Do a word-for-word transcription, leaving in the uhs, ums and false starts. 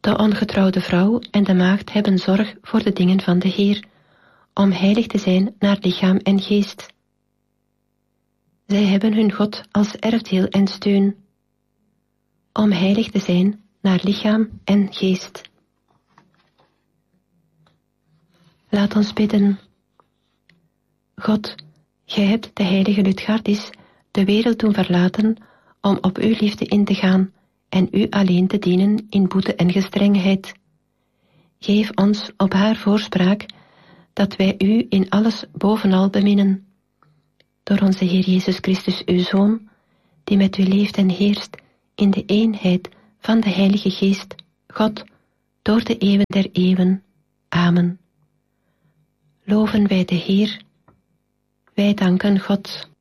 De ongetrouwde vrouw en de maagd hebben zorg voor de dingen van de Heer, om heilig te zijn naar lichaam en geest. Zij hebben hun God als erfdeel en steun, om heilig te zijn naar lichaam en geest. Laat ons bidden. God, gij hebt de heilige Lutgardis de wereld doen verlaten om op uw liefde in te gaan en u alleen te dienen in boete en gestrengheid. Geef ons op haar voorspraak dat wij u in alles bovenal beminnen. Door onze Heer Jezus Christus, uw Zoon, die met u leeft en heerst in de eenheid van de Heilige Geest, God, door de eeuwen der eeuwen. Amen. Loven wij de Heer. Wij danken God.